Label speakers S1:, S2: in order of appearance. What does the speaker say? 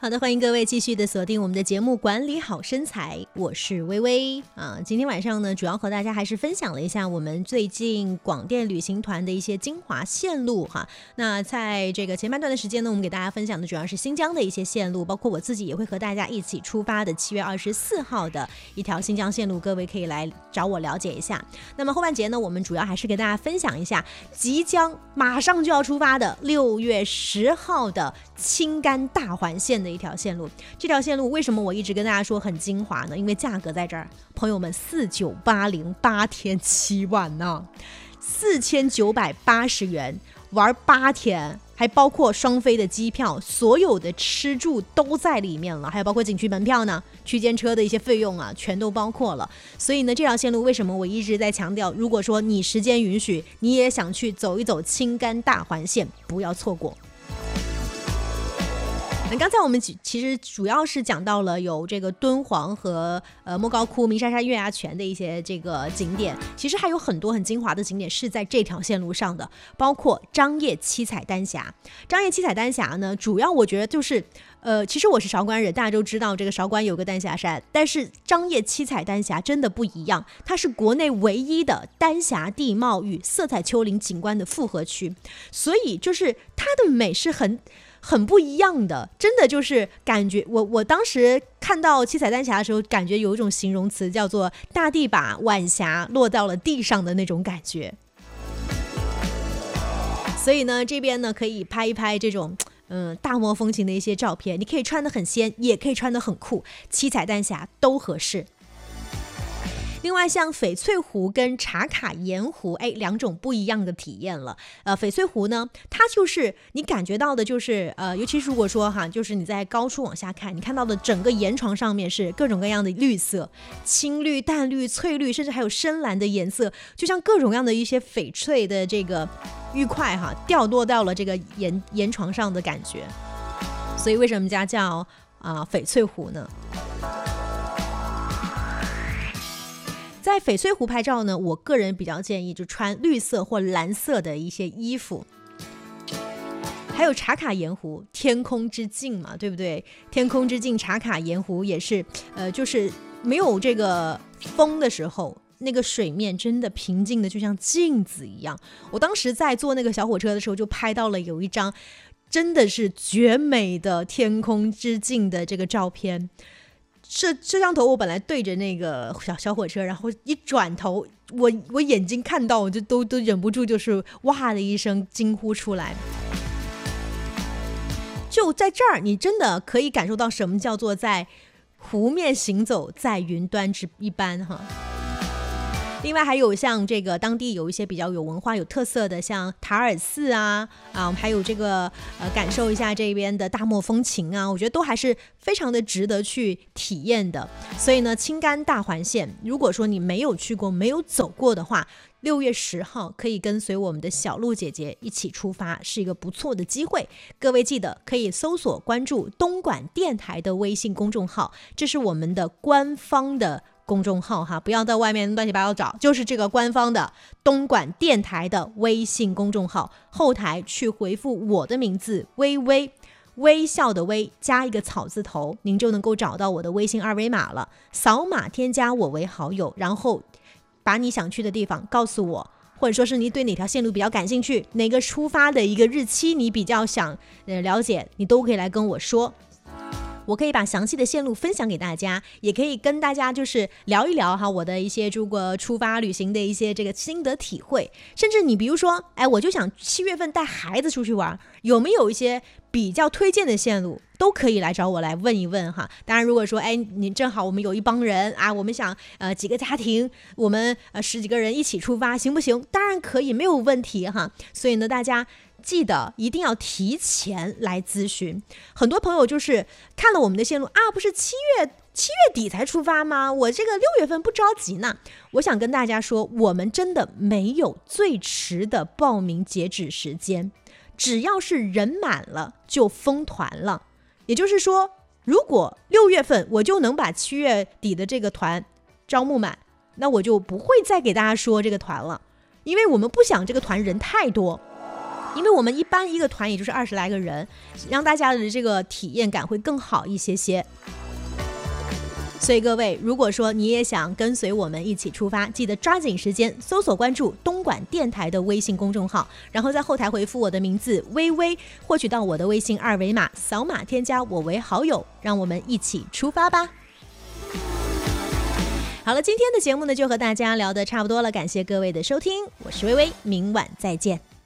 S1: 好的，欢迎各位继续的锁定我们的节目管理好身材，我是微微今天晚上呢，主要和大家还是分享了一下我们最近广电旅行团的一些精华线路哈。那在这个前半段的时间呢，我们给大家分享的主要是新疆的一些线路，包括我自己也会和大家一起出发的7月24号的一条新疆线路，各位可以来找我了解一下。那么后半节呢，我们主要还是给大家分享一下即将马上就要出发的6月10号的青甘大环线的一条线路。这条线路为什么我一直跟大家说很精华呢？因为价格在这儿，朋友们，49808天7万呢，4980元玩8天，还包括双飞的机票，所有的吃住都在里面了，还有包括景区门票呢，区间车的一些费用啊，全都包括了。所以呢，这条线路为什么我一直在强调，如果说你时间允许，你也想去走一走青甘大环线，不要错过。那刚才我们其实主要是讲到了有这个敦煌和莫高窟、鸣沙山月牙泉的一些这个景点，其实还有很多很精华的景点是在这条线路上的，包括张掖七彩丹霞。张掖七彩丹霞呢，主要我觉得就是其实我是韶关人，大家都知道这个韶关有个丹霞山，但是张掖七彩丹霞真的不一样，它是国内唯一的丹霞地貌与色彩丘陵景观的复合区，所以就是它的美是很不一样的，真的就是感觉我当时看到七彩丹霞的时候，感觉有一种形容词叫做大地把晚霞落到了地上的那种感觉。所以呢，这边呢可以拍一拍这种大漠风情的一些照片，你可以穿得很鲜，也可以穿得很酷，七彩丹霞都合适。另外像翡翠湖跟茶卡盐湖，两种不一样的体验了。翡翠湖呢，它就是你感觉到的就是尤其是如果说就是你在高处往下看，你看到的整个岩床上面是各种各样的绿色，青绿、淡绿、翠绿，甚至还有深蓝的颜色，就像各种各样的一些翡翠的这个玉块掉落到了这个岩床上的感觉。所以为什么家叫翡翠湖呢？在翡翠湖拍照呢，我个人比较建议就穿绿色或蓝色的一些衣服。还有茶卡盐湖，天空之镜嘛，对不对？天空之镜茶卡盐湖也是就是没有这个风的时候，那个水面真的平静的就像镜子一样。我当时在坐那个小火车的时候就拍到了有一张真的是绝美的天空之镜的这个照片。摄像头我本来对着那个小火车，然后一转头，我眼睛看到，我就都忍不住就是哇的一声惊呼出来。就在这儿，你真的可以感受到什么叫做在湖面行走，在云端之一般哈。另外还有像这个当地有一些比较有文化有特色的，像塔尔寺还有这个感受一下这边的大漠风情我觉得都还是非常的值得去体验的。所以呢，青甘大环线，如果说你没有去过没有走过的话，6月10号可以跟随我们的小鹿姐姐一起出发，是一个不错的机会。各位记得可以搜索关注东莞电台的微信公众号，这是我们的官方的公众号不要到外面乱七八糟找，就是这个官方的东莞电台的微信公众号，后台去回复我的名字微微，微笑的微加一个草字头，您就能够找到我的微信二维码了。扫码添加我为好友，然后把你想去的地方告诉我，或者说是你对哪条线路比较感兴趣，哪个出发的一个日期你比较想了解，你都可以来跟我说。我可以把详细的线路分享给大家，也可以跟大家就是聊一聊我的一些如果出发旅行的一些这个心得体会。甚至你比如说我就想7月份带孩子出去玩，有没有一些比较推荐的线路，都可以来找我来问一问当然如果说你正好我们有一帮人我们想几个家庭，我们10几个人一起出发行不行？当然可以，没有问题所以呢，大家记得一定要提前来咨询。很多朋友就是看了我们的线路不是7月底才出发吗？我这个6月份不着急呢。我想跟大家说，我们真的没有最迟的报名截止时间，只要是人满了就封团了。也就是说，如果6月份我就能把7月底的这个团招募满，那我就不会再给大家说这个团了，因为我们不想这个团人太多。 因为我们一般一个团也就是20来个人，让大家的这个体验感会更好一些些。所以各位，如果说你也想跟随我们一起出发，记得抓紧时间搜索关注东莞电台的微信公众号，然后在后台回复我的名字微微，获取到我的微信二维码，扫码添加我为好友，让我们一起出发吧。好了，今天的节目呢就和大家聊得差不多了，感谢各位的收听，我是微微，明晚再见。